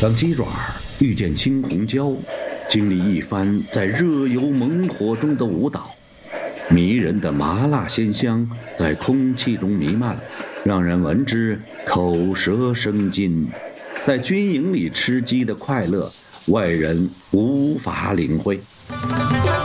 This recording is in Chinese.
当鸡爪遇见青红椒，经历一番在热油猛火中的舞蹈，迷人的麻辣鲜香在空气中弥漫，让人闻之口舌生津。在军营里吃鸡的快乐，外人无法领会。